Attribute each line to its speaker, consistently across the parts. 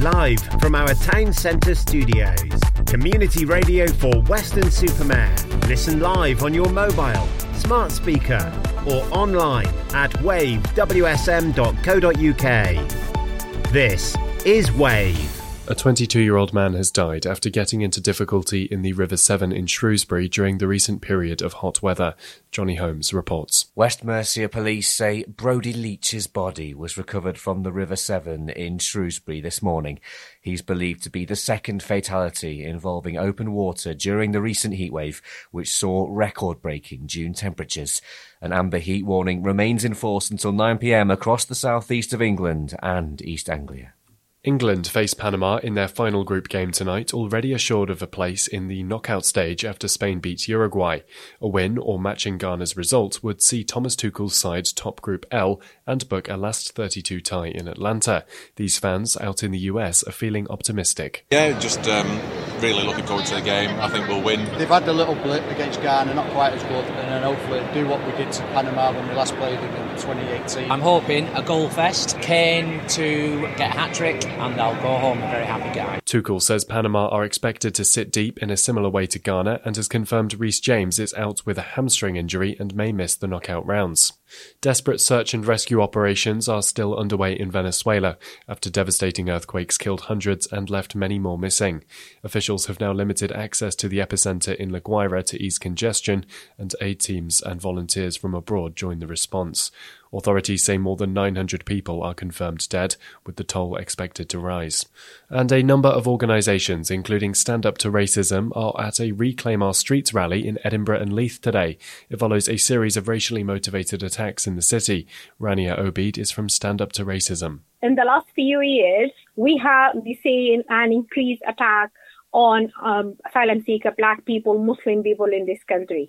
Speaker 1: Live from our town centre studios. Community radio for Weston-super-Mare. Listen live on your mobile, smart speaker or online at wavewsm.co.uk. This is Wave.
Speaker 2: A 22-year-old man has died after getting into difficulty in the River Severn in Shrewsbury during the recent period of hot weather. Johnny Holmes reports.
Speaker 3: West Mercia police say Brodie Leach's body was recovered from the River Severn in Shrewsbury this morning. He's believed to be the second fatality involving open water during the recent heatwave, which saw record-breaking June temperatures. An amber heat warning remains in force until 9 p.m. across the southeast of England and East Anglia.
Speaker 2: England face Panama in their final group game tonight, already assured of a place in the knockout stage after Spain beat Uruguay. A win or matching Ghana's result would see Thomas Tuchel's side top Group L and book a last 32 tie in Atlanta. These fans out in the US are feeling optimistic.
Speaker 4: Yeah, just really looking forward to the game. I think we'll win.
Speaker 5: They've had a little blip against Ghana, not quite as good, and then hopefully do what we did to Panama when we last played them in 2018.
Speaker 6: I'm hoping a goal fest, Kane to get a hat-trick, and I'll go home a very happy guy.
Speaker 2: Tuchel says Panama are expected to sit deep in a similar way to Ghana and has confirmed Reece James is out with a hamstring injury and may miss the knockout rounds. Desperate search and rescue operations are still underway in Venezuela after devastating earthquakes killed hundreds and left many more missing. Officials have now limited access to the epicenter in La Guaira to ease congestion, and aid teams and volunteers from abroad join the response. Authorities say more than 900 people are confirmed dead, with the toll expected to rise. And a number of organisations, including Stand Up to Racism, are at a Reclaim Our Streets rally in Edinburgh and Leith today. It follows a series of racially motivated attacks in the city. Rania Obeid is from Stand Up to Racism.
Speaker 7: In the last few years, we have seen an increased attack on asylum seeker, black people, Muslim people in this country.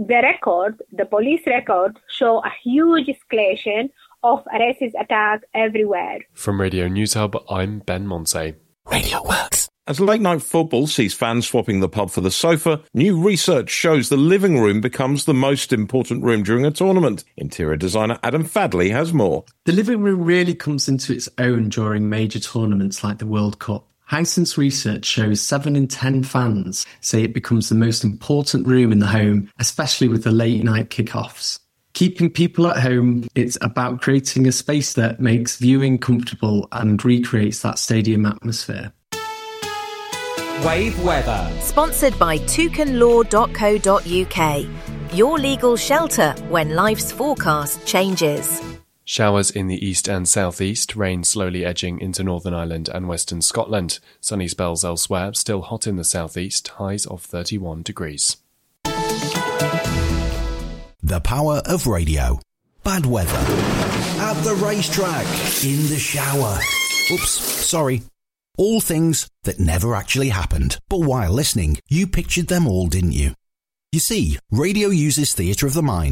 Speaker 7: The police record, show a huge escalation of racist attacks everywhere.
Speaker 2: From Radio News Hub, I'm Ben Monse.
Speaker 8: Radio works. As late-night football sees fans swapping the pub for the sofa, new research shows the living room becomes the most important room during a tournament. Interior designer Adam Fadley has more.
Speaker 9: The living room really comes into its own during major tournaments like the World Cup. Hisense research shows 7 in 10 fans say it becomes the most important room in the home, especially with the late-night kickoffs. Keeping people at home, it's about creating a space that makes viewing comfortable and recreates that stadium atmosphere.
Speaker 10: Wave weather.
Speaker 11: Sponsored by toucanlaw.co.uk. Your legal shelter when life's forecast changes.
Speaker 2: Showers in the east and southeast, rain slowly edging into Northern Ireland and western Scotland. Sunny spells elsewhere, still hot in the southeast, highs of 31 degrees.
Speaker 12: The power of radio. Bad weather. At the racetrack. In the shower. Oops, sorry. All things that never actually happened. But while listening, you pictured them all, didn't you? You see, radio uses theatre of the mind